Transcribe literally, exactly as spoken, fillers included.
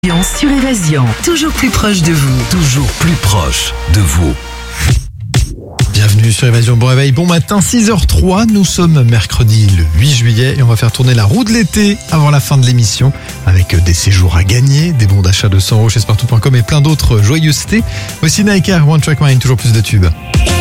Sur Évasion, toujours plus proche de vous. Toujours plus proche de vous. Bienvenue sur Évasion, bon réveil, bon matin, six heures zéro trois, nous sommes mercredi le huit juillet et on va faire tourner la roue de l'été avant la fin de l'émission avec des séjours à gagner, des bons d'achat de cent euros chez Spartou point com et plein d'autres joyeusetés. Voici Naika, One Track Mind, toujours plus de tubes.